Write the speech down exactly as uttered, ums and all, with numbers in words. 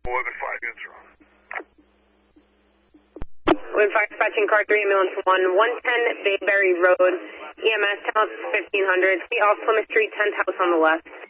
eleven five, units are on. Wind Fire dispatching car three, ambulance one, one ten Bayberry Road, E M S, ten fifteen hundred, see off Plymouth Street, tenth house on the left.